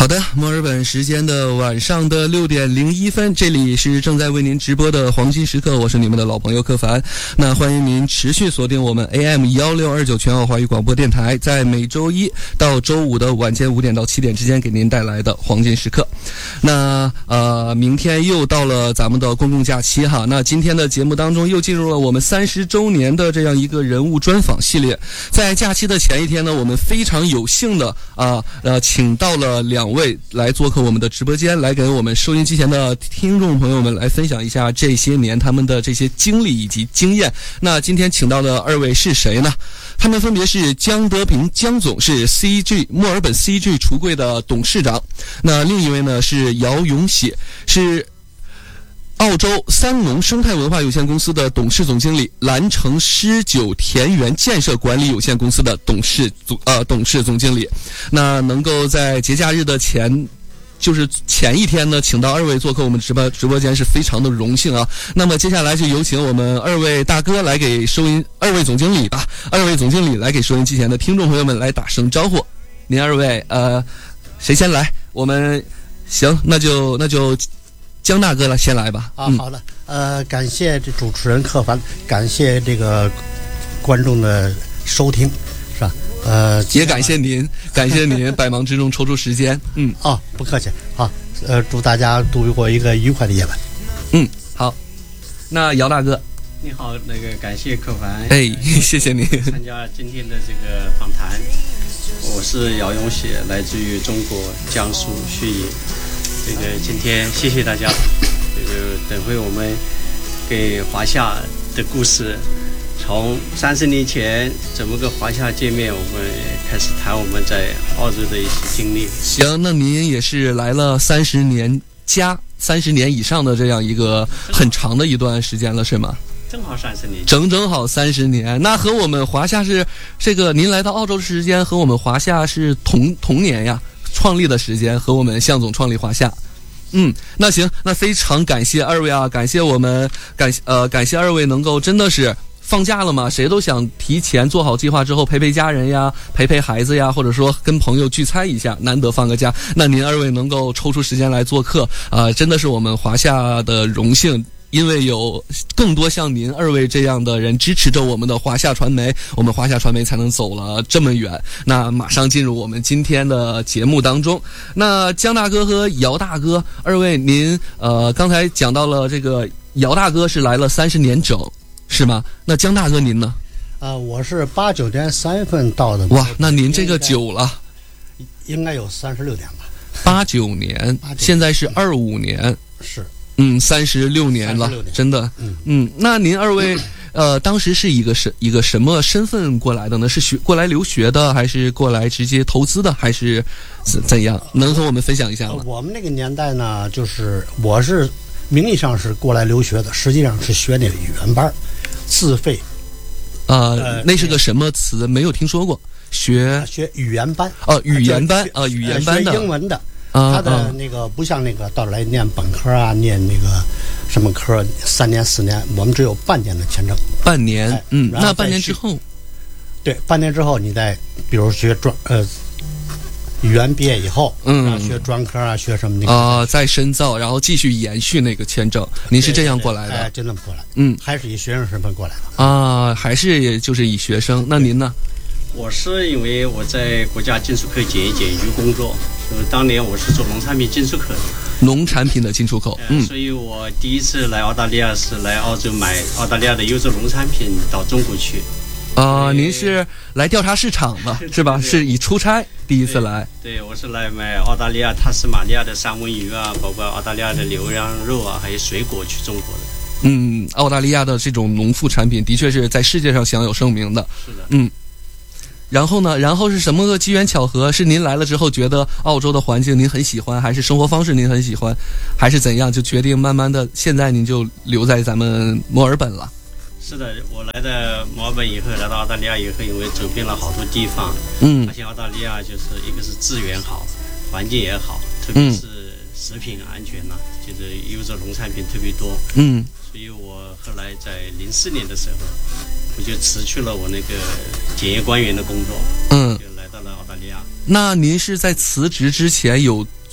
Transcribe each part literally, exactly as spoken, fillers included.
好的，墨尔本时间的晚上的六点零一分，这里是正在为您直播的黄金时刻，我是你们的老朋友柯凡。那欢迎您持续锁定我们 A M 一六二九全澳华语广播电台，在每周一到周五的晚间五点到七点之间给您带来的黄金时刻。那呃，明天又到了咱们的公共假期哈，那今天的节目当中又进入了我们三十周年的这样一个人物专访系列。在假期的前一天呢，我们非常有幸的啊呃请到了两位来做客我们的直播间，来给我们收音机前的听众朋友们来分享一下这些年他们的这些经历以及经验。那今天请到的二位是谁呢？他们分别是江德平江总，是 C G 墨尔本 C G 橱柜的董事长。那另一位呢是姚永喜，是澳洲三农生态文化有限公司的董事总经理，蓝城诗酒田园建设管理有限公司的董事总呃董事总经理。那能够在节假日的前就是前一天呢，请到二位做客我们直播直播间是非常的荣幸啊。那么接下来就有请我们二位大哥来给收音二位总经理吧，二位总经理来给收音机前的听众朋友们来打声招呼。您二位呃谁先来？我们行，那就那就。江大哥了，先来吧。 啊，好的，呃，感谢这主持人柯凡，感谢这个观众的收听，是吧？呃， 也感谢您，感谢您百忙之中抽出时间。嗯， 哦，不客气。好，呃，祝大家度过一个愉快的夜晚。 嗯，好。那姚大哥， 你好，那个感谢柯凡， 哎，谢谢您参加今天的这个访谈。我是姚永喜，来自于中国江苏盱眙。这个今天谢谢大家，这个等会我们给华夏的故事，从三十年前怎么个华夏见面，我们开始谈我们在澳洲的一些经历。 行，那您也是来了三十年加三十年以上的这样一个很长的一段时间了，是吗？ 正好三十年， 整整好三十年。那和我们华夏是这个，您来到澳洲的时间和我们华夏是同同年呀。创立的时间和我们向总创立华夏，嗯，那行，那非常感谢二位啊，感谢我们感呃感谢二位能够真的是放假了嘛，谁都想提前做好计划之后陪陪家人呀，陪陪孩子呀，或者说跟朋友聚餐一下，难得放个假。那您二位能够抽出时间来做客啊、呃，真的是我们华夏的荣幸。因为有更多像您二位这样的人支持着我们的华夏传媒，我们华夏传媒才能走了这么远。那马上进入我们今天的节目当中。那江大哥和姚大哥，二位您呃刚才讲到了这个姚大哥是来了三十年整，是吗？那江大哥您呢？ 啊、呃，我是八九年三月份到的。 哇，那您这个久了， 应该有三十六年吧？ 八九年，现在是二五年， 是。 嗯，三十六年了，真的。 嗯嗯，那您二位，呃，当时是一个什一个什么身份过来的呢？是学过来留学的，还是过来直接投资的，还是怎怎样？能和我们分享一下吗？ 我们那个年代呢，就是我是名义上是过来留学的，实际上是学那个语言班，自费。 呃，呃那是个什么词？没有听说过。学学语言班。 哦，语言班啊，语言班的。 学英文的。他的那个不像那个到这来念本科啊，念那个什么科，三年四年，我们只有半年的签证。 半年，哎、嗯，那半年之后， 对，半年之后你再比如学专呃语言毕业以后，嗯，学专科啊，学什么那个啊、呃，再深造，然后继续延续那个签证。您是这样过来的？ 哎，就那么过来。 嗯， 还是以学生身份过来的啊，还是也就是以学生。那您呢？ 我是因为我在国家进出口检疫检疫局工作，呃，当年我是做农产品进出口的， 农产品的进出口， 嗯，所以我第一次来澳大利亚是来澳洲买澳大利亚的优质农产品到中国去。 啊、呃，您是来调查市场的是吧？是以出差第一次来。 对，对我是来买澳大利亚塔斯马尼亚的三文鱼啊，包括澳大利亚的牛羊肉啊，还有水果去中国的。 嗯，澳大利亚的这种农副产品的确是在世界上享有盛名的。 是的， 嗯。然后呢？然后是什么个机缘巧合？是您来了之后觉得澳洲的环境您很喜欢，还是生活方式您很喜欢，还是怎样？就决定慢慢的，现在您就留在咱们墨尔本了。 是的，我来到墨尔本以后，来到澳大利亚以后，因为走遍了好多地方， 嗯， 发现澳大利亚就是一个是资源好，环境也好，特别是食品安全呐、啊，就是优质农产品特别多， 嗯， 所以我后来在零四年的时候，我就辞去了我那个检验官员的工作， 嗯， 就来到了澳大利亚。 那您是在辞职之前有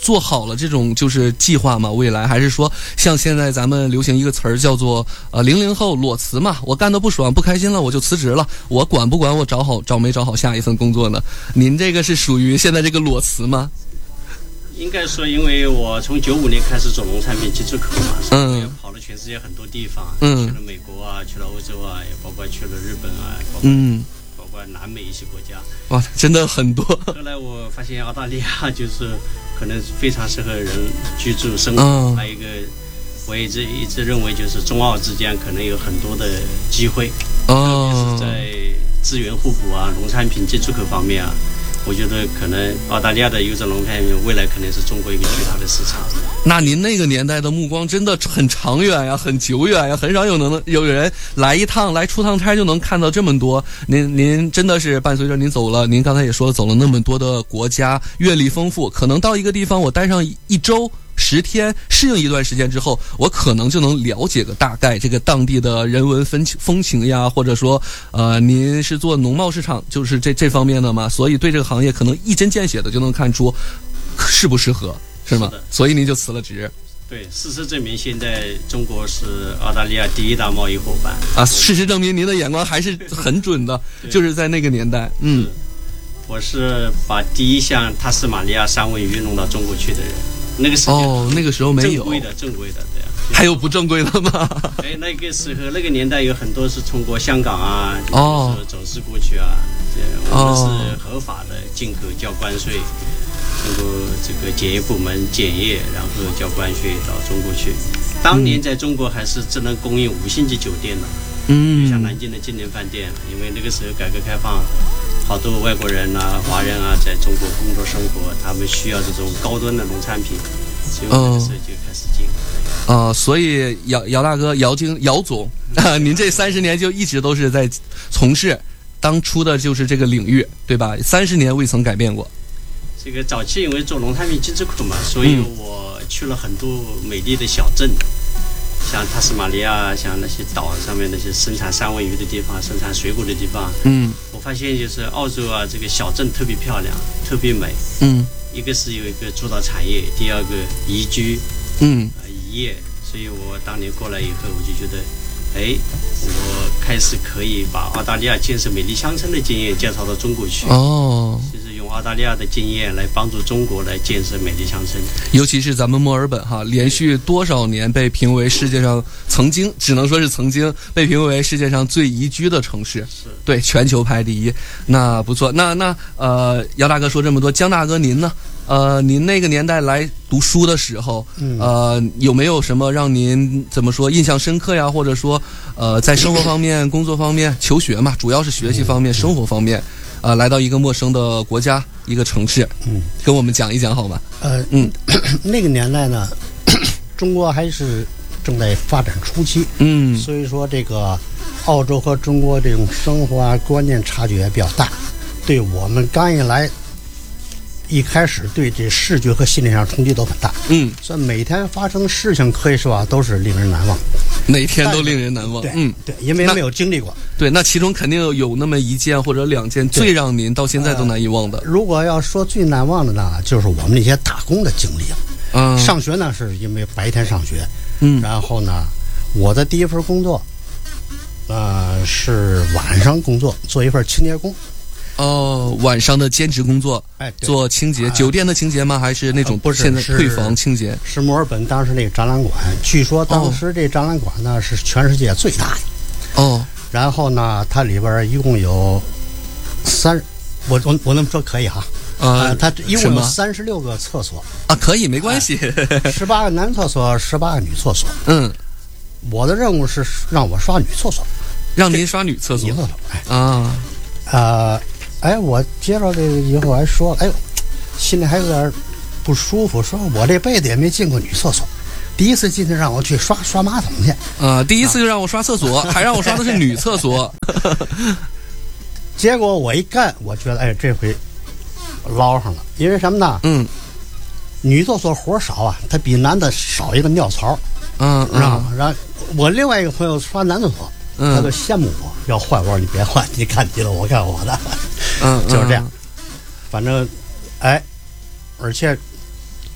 做好了这种就是计划吗？未来还是说像现在咱们流行一个词儿叫做呃零零后裸辞嘛？我干得不爽不开心了我就辞职了，我管不管我找好找没找好下一份工作呢？您这个是属于现在这个裸辞吗？ 应该说，因为我从九五年开始做农产品进出口嘛，所以也跑了全世界很多地方，嗯，去了美国啊，去了欧洲啊，也包括去了日本啊，包括嗯，包括南美一些国家。 哇，真的很多。 后来我发现澳大利亚就是可能非常适合人居住生活， 嗯、 还有一个我一直一直认为就是中澳之间可能有很多的机会，哦，特别是在资源互补啊、农产品进出口方面啊。我觉得可能澳大利亚的优质农产品未来肯定是中国一个巨大的市场。 那您那个年代的目光真的很长远呀，很久远呀，很少有能有人来一趟来出趟差就能看到这么多。您您真的是伴随着您走了，您刚才也说了走了那么多的国家，阅历丰富，可能到一个地方我待上一周。十天适应一段时间之后，我可能就能了解个大概这个当地的人文风情风情呀，或者说，呃，您是做农贸市场，就是这这方面的嘛，所以对这个行业可能一针见血的就能看出适不适合，是吗？ 是的， 所以您就辞了职。 对，事实证明，现在中国是澳大利亚第一大贸易伙伴啊。事实证明，您的眼光还是很准的，就是在那个年代，嗯， 我是把第一项塔斯马尼亚三文鱼弄到中国去的人。那个时候哦，那个时候没有正规的，正规的，对啊。 还有不正规的吗？ 哎，那个时候那个年代有很多是通过香港啊，哦，走私过去啊，这我们是合法的进口，交关税，通过这个检验部门检验，然后交关税到中国去。当年在中国还是只能供应五星级酒店的，嗯，像南京的金莲饭店，因为那个时候改革开放。好多外国人啊、华人啊，在中国工作生活，他们需要这种高端的农产品，所以我那个时候就开始进。 啊、呃，所以姚姚大哥、姚经、姚总啊，您这三十年就一直都是在从事当初的就是这个领域，对吧？三十年未曾改变过。 这个早期因为做农产品进出口嘛，所以我去了很多美丽的小镇。嗯，像塔斯马尼亚，像那些岛上面那些生产三文鱼的地方，生产水果的地方，嗯，我发现就是澳洲啊，这个小镇特别漂亮，特别美，嗯，一个是有一个主导产业，第二个宜居，嗯，呃，渔业，所以我当年过来以后，我就觉得，哎，我开始可以把澳大利亚建设美丽乡村的经验介绍到中国去，哦，就是用澳大利亚的经验来帮助中国来建设美丽乡村， 尤其是咱们墨尔本哈，连续多少年被评为世界上曾经只能说是曾经被评为世界上最宜居的城市， 是对全球排第一，那不错。那那呃，姚大哥说这么多，江大哥您呢？呃，您那个年代来读书的时候，呃，有没有什么让您怎么说印象深刻呀？或者说，呃，在生活方面、工作方面、求学嘛，主要是学习方面、生活方面，呃，来到一个陌生的国家、一个城市，嗯，跟我们讲一讲好吗？ 呃，嗯，那个年代呢，中国还是正在发展初期，嗯，所以说这个澳洲和中国这种生活啊观念差距也比较大，对我们刚一来。一开始对这视觉和心理上冲击都很大，嗯，所以每天发生事情可以说啊都是令人难忘， 每天都令人难忘， 对，嗯，对，因为没有经历过， 对，那其中肯定有那么一件或者两件最让您到现在都难以忘的。 呃、如果要说最难忘的呢，就是我们那些打工的经历了。嗯，上学呢是因为白天上学，嗯，然后呢，我的第一份工作，呃，是晚上工作，做一份清洁工。 哦，晚上的兼职工作， 哎， 做清洁，酒店的清洁吗？还是那种不是现在退房清洁？ 是墨尔本当时那个展览馆，据说当时这展览馆呢、哦、是全世界最大的。哦。然后呢，它里边一共有三，我我我那么说可以哈。呃，它一共有三十六个厕所啊，可以没关系。 十八个男厕所，十八个女厕所。嗯，我的任务是让我刷女厕所， 让您刷女厕所。 女厕所，哎啊，呃。哎，我接着这个以后还说，哎呦，心里还有点不舒服，说我这辈子也没进过女厕所，第一次进去让我去刷刷马桶去，啊、 呃，第一次就让我刷厕所，啊、还让我刷的是女厕所， 结果我一干，我觉得哎，这回捞上了，因为什么呢？嗯，女厕所活少啊，它比男的少一个尿槽，嗯，知道吗？然后我另外一个朋友刷男厕所。他就羡慕我，要换我，你别换，你看你的，我看我的，嗯，就是这样。反正，哎，而且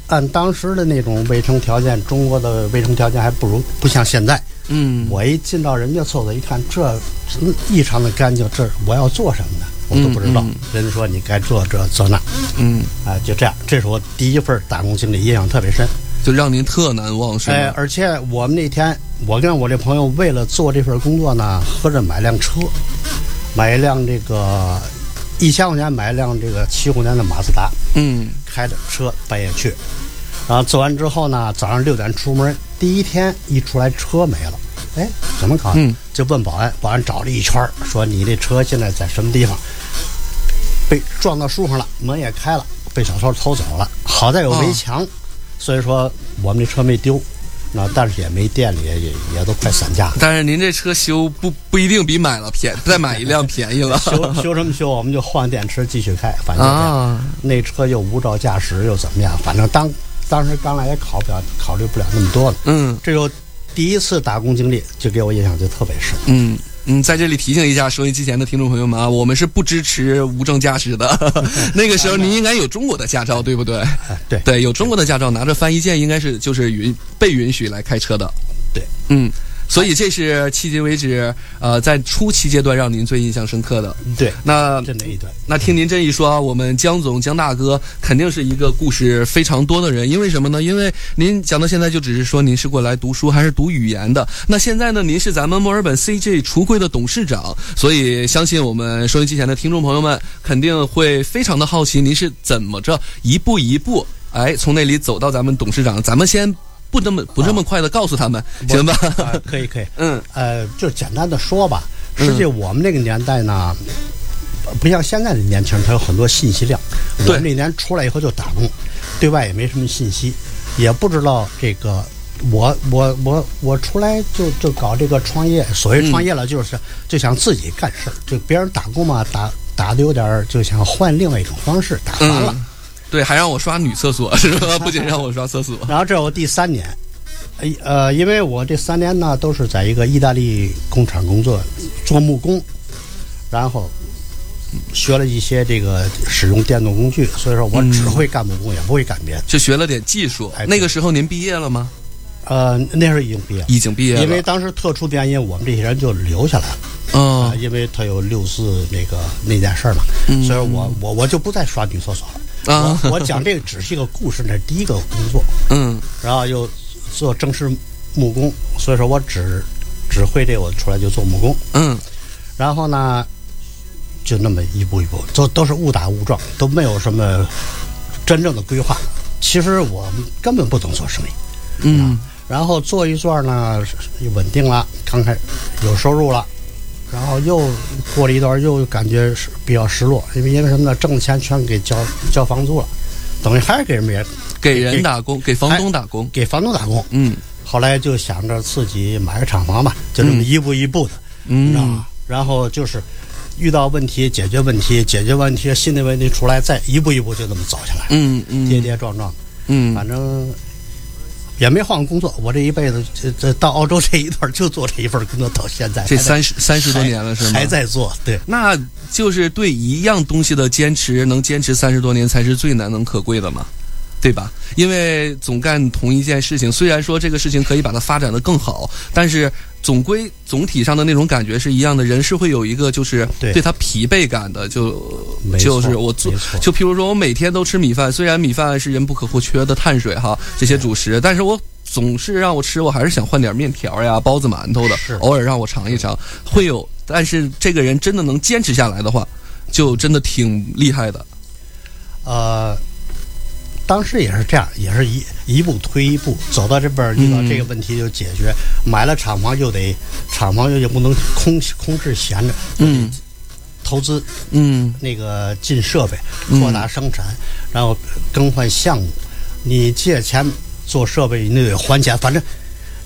按当时的那种卫生条件，中国的卫生条件还不如不像现在。 嗯， 我一进到人家厕所一看，这异常的干净，这我要做什么呢？我都不知道。嗯嗯、人家说你该做这做那， 嗯啊、呃，就这样。这是我第一份打工经历，印象特别深， 就让您特难忘，是吗？ 哎，而且我们那天，我跟我这朋友为了做这份工作呢，合着买辆车，买一辆这个一千块钱买一辆这个七五年的马自达， 嗯， 开着车半夜去。然后做完之后呢，早上六点出门，第一天一出来车没了，哎，怎么搞？ 嗯， 就问保安，保安找了一圈，说你这车现在在什么地方？被撞到树上了，门也开了，被小偷偷走了。好在有围墙，哦、所以说我们这车没丢。那但是也没电了，也也也都快散架了。 但是您这车修不不一定比买了便再买一辆便宜了。 修修什么修？我们就换电池继续开，反正、啊、那车又无照驾驶又怎么样？反正当当时刚来也考不了，考虑不了那么多了。嗯，这就第一次打工经历，就给我印象就特别深。 嗯。嗯，在这里提醒一下收音机前的听众朋友们啊，我们是不支持无证驾驶的。那个时候您应该有中国的驾照，对不对？ 对对，有中国的驾照，拿着翻译件应该是就是允被允许来开车的。 对， 嗯。所以这是迄今为止，呃，在初期阶段让您最印象深刻的。 对， 那这一段。 那听您这一说，我们江总江大哥肯定是一个故事非常多的人。因为什么呢？因为您讲到现在就只是说您是过来读书还是读语言的。那现在呢，您是咱们墨尔本 C J 橱柜的董事长，所以相信我们收音机前的听众朋友们肯定会非常的好奇，您是怎么着一步一步哎从那里走到咱们董事长。咱们先。不这么不这么快的告诉他们，啊、行吧、 呃？可以可以，嗯，呃，就简单的说吧。实际我们那个年代呢，嗯、不像现在的年轻人，他有很多信息量。我们那年出来以后就打工，对外也没什么信息，也不知道这个。我我我我出来就就搞这个创业，所谓创业了，就是、嗯、就想自己干事儿，就别人打工嘛，打打的有点就想换另外一种方式，打烦了。嗯对，还让我刷女厕所是吧？不仅让我刷厕所。 然后这是我第三年，呃，因为我这三年呢都是在一个意大利工厂工作，做木工，然后学了一些这个使用电动工具，所以说我只会干木工，嗯、也不会干别的， 就学了点技术。哎、那个时候您毕业了吗？ 呃，那时候已经毕业了， 已经毕业了。 因为当时特殊原因，我们这些人就留下来了。 哦、 呃，因为他有六四那个那件事嘛，嗯、所以我我我就不再刷女厕所了。啊，我我讲这个只是一个故事，那是第一个工作， 嗯， 然后又做正式木工，所以说我只只会这个，我出来就做木工， 嗯， 然后呢，就那么一步一步，都都是误打误撞，都没有什么真正的规划。其实我们根本不懂做生意， 嗯， 然后做一做呢，稳定了，刚开始有收入了。然后又过了一段，又感觉是比较失落，因为因为什么呢？挣的钱全给交交房租了，等于还是给人别人给人打工，给房东打工， 给房东打工。 嗯， 后来就想着自己买个厂房嘛，就这么一步一步的， 嗯， 知道吗？然后就是遇到问题解决问题，解决问题新的问题出来，再一步一步就这么走下来， 嗯嗯， 跌跌撞撞， 嗯， 反正。也没换过工作，我这一辈子这这到澳洲这一段就做这一份工作，到现在这三十三十多年了是吗？ 还在做，对， 那就是对一样东西的坚持，能坚持三十多年才是最难能可贵的嘛，对吧？因为总干同一件事情，虽然说这个事情可以把它发展得更好，但是总归总体上的那种感觉是一样的，人是会有一个就是对他疲惫感的，就就是我做，就譬如说我每天都吃米饭，虽然米饭是人不可或缺的碳水哈，这些主食，但是我总是让我吃，我还是想换点面条呀、包子、馒头的，偶尔让我尝一尝，会有。但是这个人真的能坚持下来的话，就真的挺厉害的。 呃。当时也是这样，也是一一步推一步，走到这边遇到这个问题就解决。嗯、买了厂房又得厂房又也不能空空置闲着， 嗯， 投资， 嗯， 那个进设备，扩大生产，嗯、然后更换项目。你借钱做设备，你得还钱，反正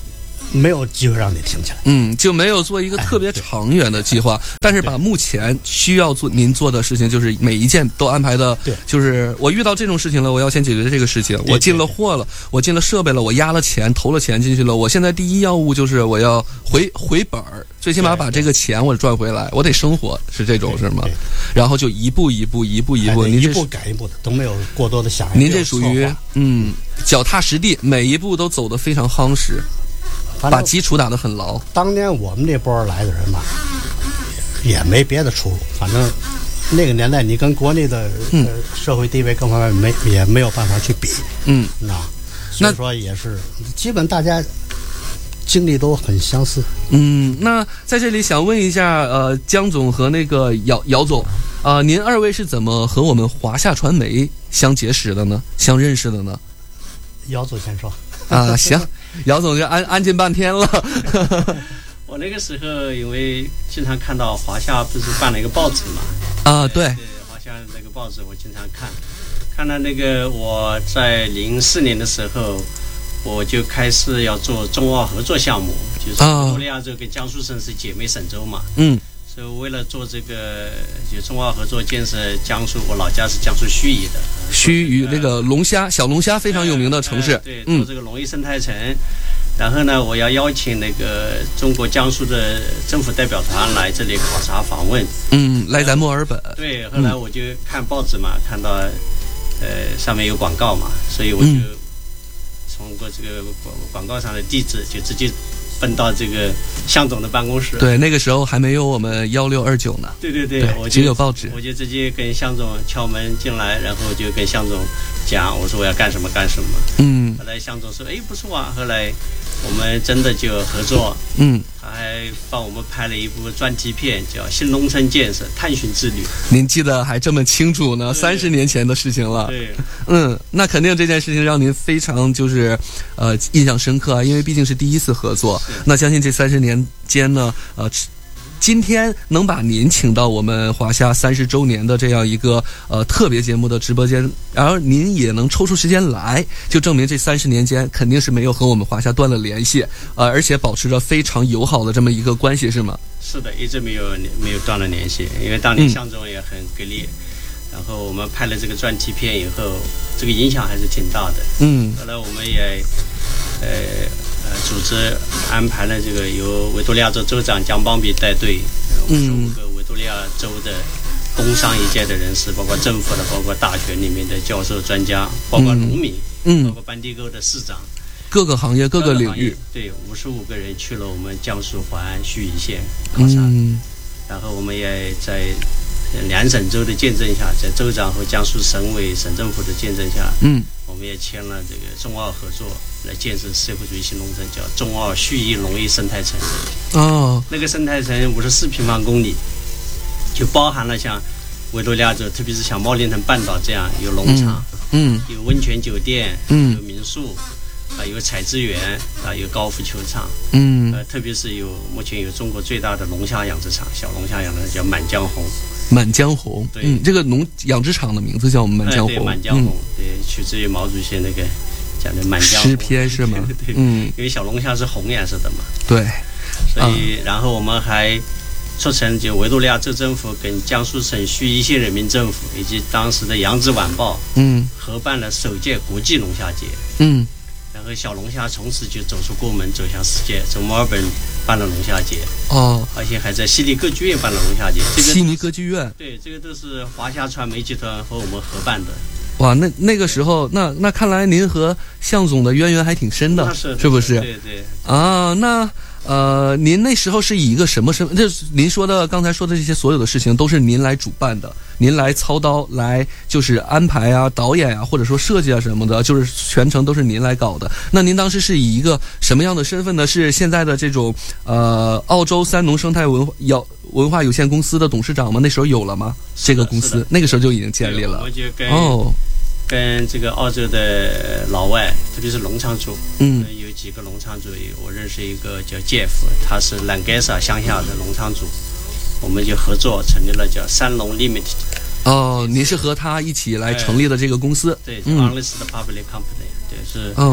没有机会让你停起来。 嗯，就没有做一个特别长远的计划，哎、但是把目前需要做您做的事情，就是每一件都安排的， 对， 就是我遇到这种事情了，我要先解决这个事情。我进了货了，我进了设备了，我压了钱，投了钱进去了。我现在第一要务就是我要回回本儿，最起码把这个钱我赚回来，我得生活，是这种是吗？然后就一步一步，一步一步，您一步赶一步的，都没有过多的想象。 您这属于嗯脚踏实地，每一步都走得非常夯实。把基础打得很牢。 当年我们这波来的人吧，也没别的出路，反正那个年代你跟国内的、嗯、呃社会地位各方面没也没有办法去比， 嗯， 那所以说也是基本大家经历都很相似。 嗯，那在这里想问一下，呃，江总和那个姚姚总，啊、呃，您二位是怎么和我们华夏传媒相结识的呢？相认识的呢？ 姚总先说。 啊，行。姚总就安安静半天了。 我那个时候因为经常看到华夏不是办了一个报纸嘛， 啊对， 对华夏那个报纸我经常看，看到那个我在零四年的时候，我就开始要做中澳合作项目，就是维多利亚州跟江苏省是姐妹省州嘛， 嗯， 所以为了做这个就中澳合作建设江苏，我老家是江苏盱眙的， 盱眙那个龙虾小龙虾非常有名的城市， 呃呃、对，做这个农业生态城。嗯，然后呢，我要邀请那个中国江苏的政府代表团来这里考察访问。 嗯，来咱墨尔本。 对，后来我就看报纸嘛，看到呃上面有广告嘛，所以我就通过这个广广告上的地址，就直接奔到这个向总的办公室。 对，那个时候还没有我们幺六二九呢。 对对 对, 对， 我就只有报纸。 我就直接跟向总敲门进来，然后就跟向总讲，我说我要干什么干什么。 嗯。 后来向总说，哎，不错啊。后来我们真的就合作。 嗯。 他还帮我们拍了一部专题片，叫《新农村建设探寻之旅》。 您记得还这么清楚呢，三十年前的事情了。 对。 嗯，那肯定这件事情让您非常就是呃印象深刻啊，因为毕竟是第一次合作。那相信这三十年间呢，呃。今天能把您请到我们华夏三十周年的这样一个呃特别节目的直播间，然后您也能抽出时间来，就证明这三十年间肯定是没有和我们华夏断了联系，呃，而且保持着非常友好的这么一个关系，是吗？ 是的，一直没有没有断了联系，因为当年向总也很给力，嗯、然后我们拍了这个专题片以后，这个影响还是挺大的。 嗯， 后来我们也呃。呃，组织安排了这个由维多利亚州州长江邦比带队，五十五个维多利亚州的工商一界的人士，包括政府的，包括大学里面的教授、专家，包括农民， 嗯， 包括班地沟的市长， 各个行业、各个领域， 对，五十五个人去了我们江苏淮安盱眙县考察， 嗯， 然后我们也在两省州的见证下，在州长和江苏省委、省政府的见证下， 嗯， 我们也签了这个中澳合作。来建设社会主义新农村，叫中澳盱眙农业生态城。 哦， 那个生态城五十四平方公里，就包含了像维多利亚州，特别是像茂林城半岛这样有农场， 嗯， 嗯有温泉酒店， 嗯， 有民宿，啊，有采资园，啊，有高尔夫球场， 嗯， 呃，特别是有目前有中国最大的龙虾养殖场，小龙虾养殖叫满江红。 满江红， 对， 嗯，这个农养殖场的名字叫满江红， 哎、对，满江红，嗯、对，取自于毛主席那个。讲的满江红诗篇是吗？ 对对， 嗯， 因为小龙虾是红颜色的嘛。 对， 所以、嗯、然后我们还促成就维多利亚州政府跟江苏省盱眙县人民政府以及当时的《扬子晚报》 嗯合办了首届国际龙虾节。 嗯， 然后小龙虾从此就走出国门，走向世界，在墨尔本办了龙虾节。 哦， 而且还在悉尼歌剧院办了龙虾节。这个悉尼歌剧院， 对，这个都是华夏传媒集团和我们合办的。 哇，那那个时候，那那看来您和向总的渊源还挺深的， 是是不是？ 对对。 啊，那呃，您那时候是以一个什么身份？就是您说的刚才说的这些所有的事情，都是您来主办的，您来操刀，来就是安排啊、导演啊，或者说设计啊什么的，就是全程都是您来搞的。那您当时是以一个什么样的身份呢？是现在的这种呃澳洲三农生态文化有文化有限公司的董事长吗？那时候有了吗？这个公司那个时候就已经建立了。 我就跟哦。 跟这个澳洲的老外，特别是农场主， 嗯， 有几个农场主，我认识一个叫 Jeff， 他是兰盖萨乡下的农场主，我们就合作成立了叫三农 Limited。 哦，你是和他一起来成立的这个公司？ 对，叫 Unlisted Public Company，对，是， 嗯，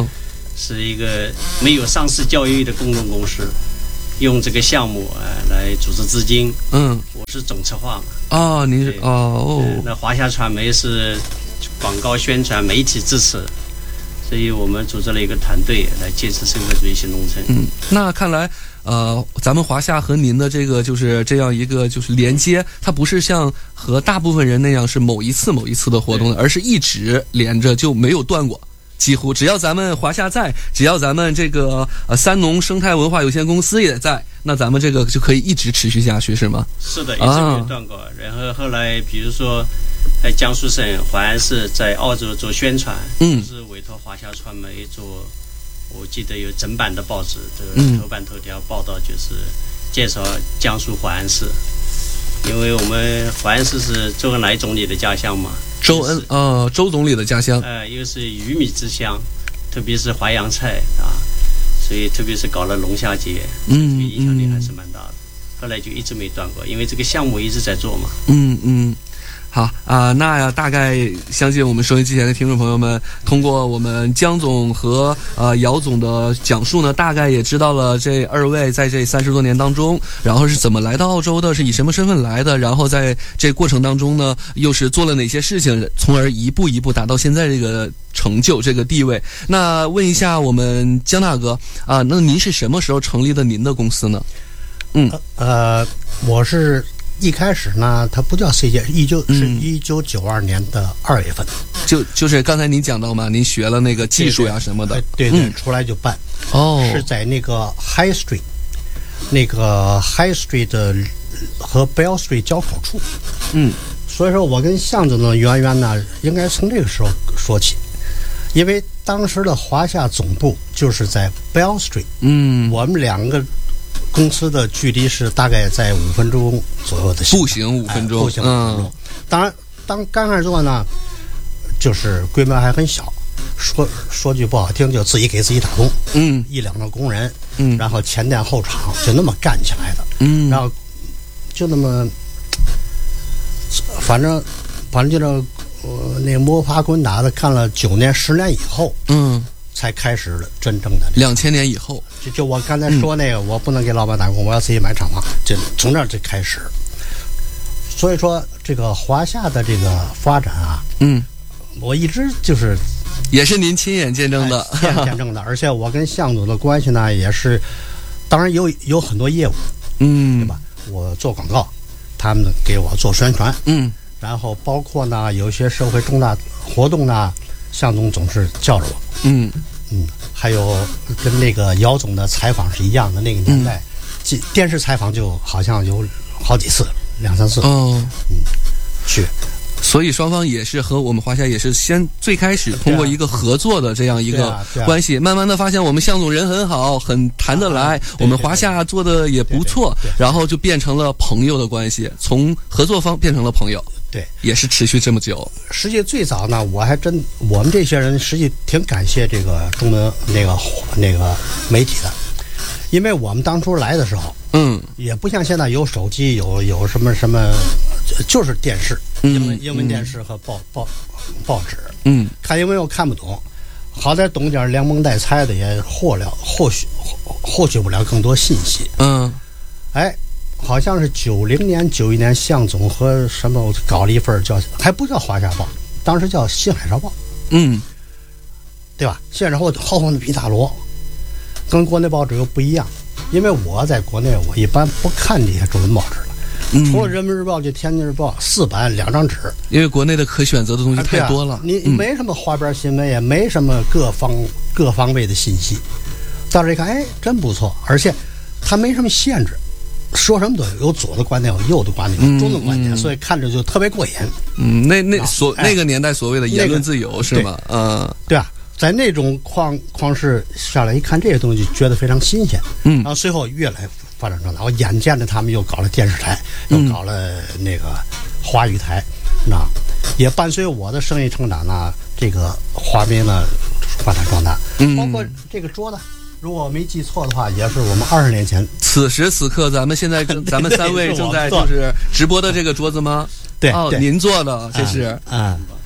是一个没有上市交易的公众公司，用这个项目啊、呃、来组织资金。嗯，我是总策划嘛。 哦，您是哦哦、 呃。那华夏传媒是广告宣传、媒体支持。所以我们组织了一个团队来建设社会主义新农村。 嗯，那看来，呃，咱们华夏和您的这个就是这样一个就是连接，它不是像和大部分人那样是某一次某一次的活动的，而是一直连着就没有断过。几乎只要咱们华夏在，只要咱们这个呃三农生态文化有限公司也在，那咱们这个就可以一直持续下去，是吗？ 是的，一直没有断过。啊、然后后来，比如说，在江苏省淮安市在澳洲做宣传，嗯，就是委托华夏传媒做，我记得有整版的报纸的头版头条报道，就是介绍江苏淮安市，因为我们淮安市是周恩来总理的家乡嘛。 周恩呃，周总理的家乡， 呃，又是鱼米之乡，特别是淮扬菜啊，所以特别是搞了龙虾节，嗯，这个影响力还是蛮大的。后来就一直没断过，因为这个项目一直在做嘛。 嗯嗯。好啊、呃，那大概相信我们收音机前的听众朋友们，通过我们江总和呃姚总的讲述呢，大概也知道了这二位在这三十多年当中，然后是怎么来到澳洲的，是以什么身份来的，然后在这过程当中呢，又是做了哪些事情，从而一步一步达到现在这个成就、这个地位。那问一下我们江大哥啊、呃，那您是什么时候成立的您的公司呢？ 嗯呃，我是。一开始呢，它不叫 C 界，依旧是一九九二年的二月份， 嗯、就就是刚才您讲到嘛，您学了那个技术呀什么的， 对 对, 对、嗯，出来就办。哦，是在那个 High Street， 那个 High Street 和 Bell Street 交口处。嗯，所以说我跟向总的渊源呢，应该从这个时候说起，因为当时的华夏总部就是在 Bell Street。嗯，我们两个。公司的距离是大概在五分钟左右的步行五分钟， 哎、步行五分钟。嗯、当然，当刚开始做呢，就是规模还很小。说说句不好听，就自己给自己打工，嗯，一两个工人，嗯，然后前店后厂就那么干起来的，嗯，然后就那么，反正反正就这、呃、那摸爬滚打的干了九年十年以后，嗯。才开始了真正的两千年以后， 就就我刚才说那个、嗯，我不能给老板打工，我要自己买厂房，就从这儿就开始。所以说，这个华夏的这个发展啊，嗯，我一直就是也是您亲眼见证的， 哎、亲眼见证的。而且我跟向总的关系呢，也是，当然有有很多业务，嗯，对吧？我做广告，他们给我做宣传，嗯，然后包括呢，有一些社会重大活动呢。向总总是叫着我，嗯嗯，还有跟那个姚总的采访是一样的，那个年代，嗯、电视采访就好像有好几次，两三次，哦，嗯，去。 所以双方也是和我们华夏也是先最开始通过一个合作的这样一个关系，慢慢的发现我们向总人很好，很谈得来，我们华夏做的也不错，然后就变成了朋友的关系，从合作方变成了朋友。 对， 也是持续这么久。 实际最早呢，我还真我们这些人实际挺感谢这个中文那个那个媒体的，因为我们当初来的时候，嗯，也不像现在有手机，有有什么什么，就是电视，英文、嗯、英文电视和报报报纸，嗯，看英文又看不懂，好歹懂点连蒙带猜的，也获了获取获取不了更多信息，嗯，哎。好像是九零年、九一年，向总和什么搞了一份叫，还不叫华夏报，当时叫新海潮报，嗯，对吧？新海潮报浩瀚的比大罗，跟国内报纸又不一样，因为我在国内，我一般不看这些中文报纸了，嗯、除了人民日报就天津日报四版两张纸， 因为国内的可选择的东西太多了，啊、 你没什么花边新闻，也没什么各方各方位的信息，到这一看，哎，真不错，而且它没什么限制。说什么都有，有左的观点，有右的观点，有中的观点，嗯嗯、所以看着就特别过瘾。 嗯，那那所、哎、那个年代所谓的言论自由、那个、是吗？嗯， 对啊，在那种框框式下来一看这些东西，觉得非常新鲜。嗯，然后随后越来发展壮大，我眼见着他们又搞了电视台，又搞了那个华语台，那、嗯、也伴随我的生意成长呢，这个华媒呢发展壮大，嗯，包括这个桌子。如果我没记错的话，也是我们二十年前。 此时此刻，咱们现在正，咱们三位正在就是直播的这个桌子吗？ 对， 哦，您做的，这是， 嗯，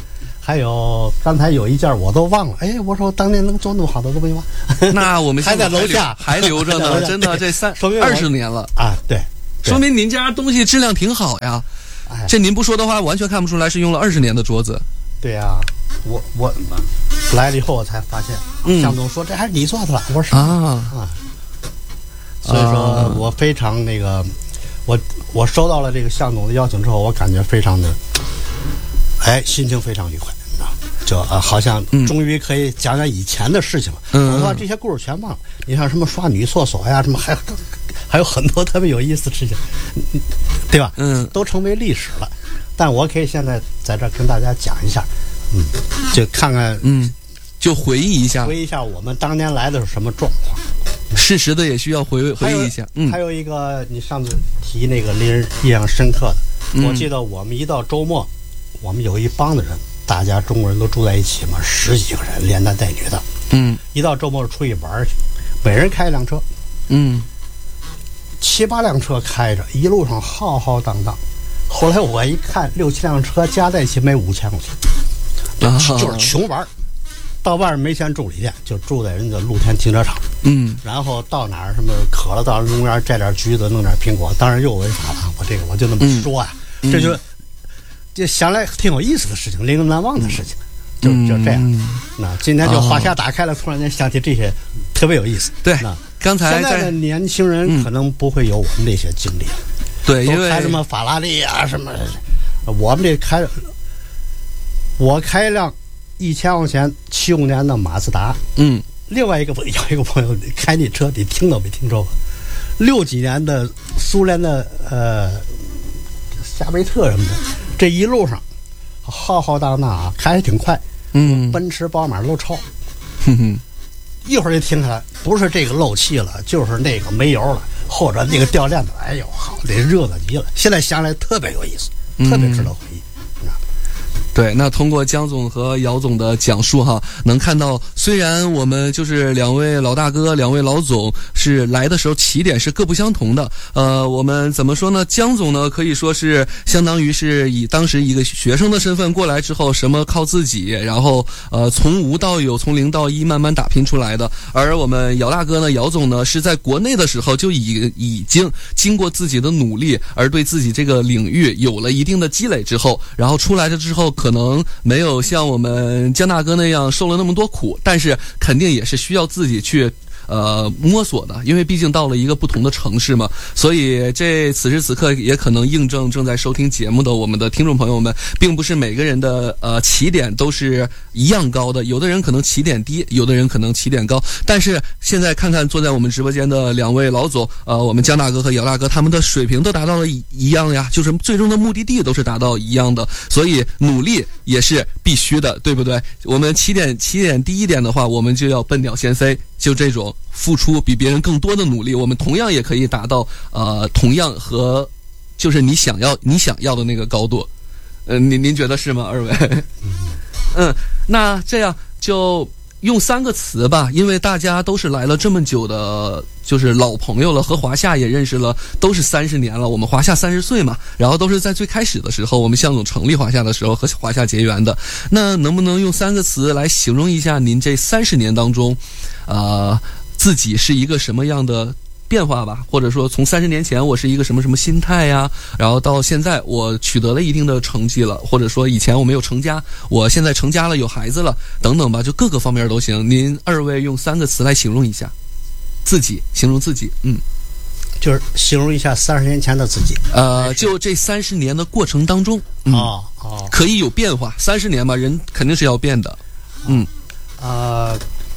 还有刚才有一件我都忘了，哎，我说当年能做那么好的东西吗？ 那我们还在楼下还留着呢，真的这三二十年了啊，对， 说明您家东西质量挺好呀。哎、这您不说的话，完全看不出来是用了二十年的桌子。 对呀、啊，我我来了以后我才发现，嗯、向总说这还是你做的吧？我说啊啊，所以说我非常那个，我我收到了这个向总的邀请之后，我感觉非常的，哎，心情非常愉快。就呃，好像终于可以讲讲以前的事情了。嗯，我把这些故事全忘了。你像什么刷女厕所呀，什么还还有很多特别有意思的事情，对吧？嗯，都成为历史了。但我可以现在在这跟大家讲一下，嗯，就看看， 嗯，就回忆一下， 回忆一下我们当年来的是什么状况。 事实的也需要回回忆一下。嗯， 还有一个，你上次提那个令人印象深刻的，嗯、我记得我们一到周末，我们有一帮的人。大家中国人都住在一起嘛，十几个人，连男带女的。嗯，一到周末出去玩去，每人开一辆车。嗯，七八辆车开着，一路上浩浩荡荡。后来我一看，六七辆车加在一起没五千块钱，啊、就是穷玩。到外面没钱住旅店，就住在人家露天停车场。嗯，然后到哪儿什么渴了，到公园摘点橘子，弄点苹果，当然又违法了。我这个我就那么说啊，嗯、这就。就想来挺有意思的事情，令人难忘的事情，嗯、就就这样。嗯、那今天就话匣打开了，突然间想起这些，特别有意思。 对，那刚才现在的年轻人可能不会有我们那些经历。 对，因为开什么法拉利啊什么，我们这开，我开一辆一千块钱七五年的马自达。嗯，另外一个有一个朋友开那车，你听都没听说过，六几年的苏联的呃夏威特什么的。这一路上浩浩荡荡啊，开还挺快，嗯，奔驰、宝马都超，哼哼，一会儿就停下来，不是这个漏气了，就是那个没油了，或者那个掉链子，哎呦，好，这热闹极了。现在想来特别有意思，特别值得回忆。嗯、 对，那通过江总和姚总的讲述哈，能看到虽然我们就是两位老大哥、两位老总是来的时候起点是各不相同的，呃，我们怎么说呢？江总呢可以说是相当于是以当时一个学生的身份过来之后，什么靠自己，然后呃从无到有，从零到一慢慢打拼出来的。而我们姚大哥呢，姚总呢是在国内的时候就已已经经过自己的努力，而对自己这个领域有了一定的积累之后，然后出来了之后。可能没有像我们江大哥那样受了那么多苦，但是肯定也是需要自己去呃摸索的，因为毕竟到了一个不同的城市嘛，所以这此时此刻也可能印证正在收听节目的我们的听众朋友们，并不是每个人的呃起点都是一样高的，有的人可能起点低，有的人可能起点高，但是现在看看坐在我们直播间的两位老总，呃，我们江大哥和姚大哥，他们的水平都达到了一样呀，就是最终的目的地都是达到一样的，所以努力也是必须的，对不对？我们起点起点低一点的话，我们就要笨鸟先飞，就这种付出比别人更多的努力，我们同样也可以达到呃同样和就是你想要你想要的那个高度。呃，您您觉得是吗，二位？嗯，那这样就用三个词吧，因为大家都是来了这么久的，就是老朋友了，和华夏也认识了，都是三十年了。我们华夏三十岁嘛，然后都是在最开始的时候，我们向总成立华夏的时候和华夏结缘的。那能不能用三个词来形容一下您这三十年当中，呃，自己是一个什么样的变化吧？或者说从三十年前我是一个什么什么心态呀，然后到现在我取得了一定的成绩了，或者说以前我没有成家，我现在成家了，有孩子了，等等吧，就各个方面都行。您二位用三个词来形容一下自己，形容自己。嗯， 就是形容一下三十年前的自己。 呃，就这三十年的过程当中，嗯、哦哦，可以有变化。三十年嘛，人肯定是要变的。嗯， 呃，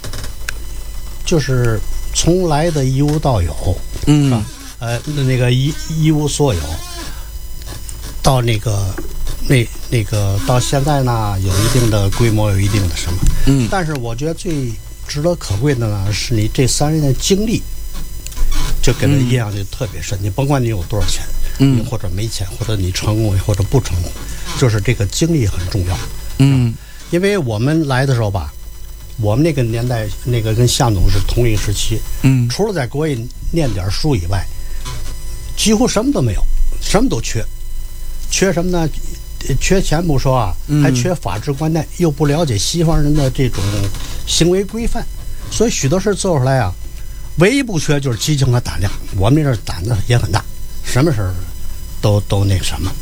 就是从来的一无到有，嗯，是吧？呃，那个一一无所有，到那个那那个到现在呢，有一定的规模，有一定的什么，嗯。但是我觉得最值得可贵的呢，是你这三十年的经历，就给人印象就特别深。嗯、你甭管你有多少钱，嗯，或者没钱，或者你成功或者不成功，就是这个经历很重要，嗯。因为我们来的时候吧。我们那个年代，那个跟向总是同一时期，嗯，除了在国外念点书以外，几乎什么都没有，什么都缺，缺什么呢？ 缺钱不说啊，还缺法治观念，又不了解西方人的这种行为规范，所以许多事做出来啊，唯一不缺就是激情和胆量。我们这胆子也很大，什么事儿都都那什么。